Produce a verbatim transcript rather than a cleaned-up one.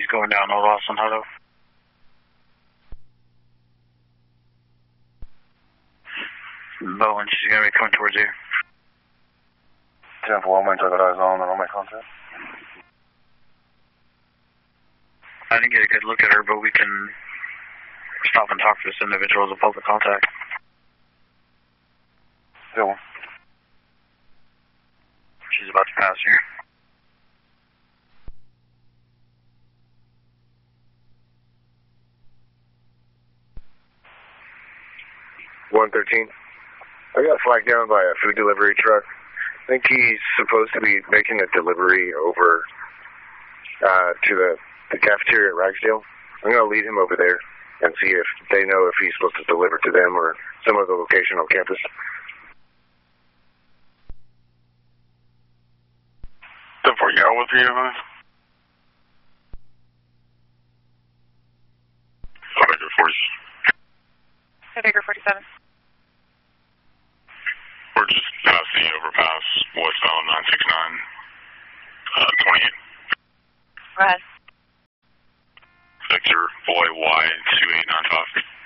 going down Old Austin Huddle. Bowen, she's going to be coming towards you. ten four, I'm going to take eyes on and I'll make contact. I didn't get a good look at her, but we can stop and talk to this individual as a public contact. Still one. She's about to pass here. one thirteen. I got flagged down by a food delivery truck. I think he's supposed to be making a delivery over uh, to the, the cafeteria at Ragsdale. I'm going to lead him over there and see if they know if he's supposed to deliver to them or some other location on campus. ten four, yeah, what's the advice? Baker forty. Baker forty-seven. We're just past the overpass, westbound nine six nine, uh, twenty-eight. Go ahead. Victor, boy, Y, two eight nine five.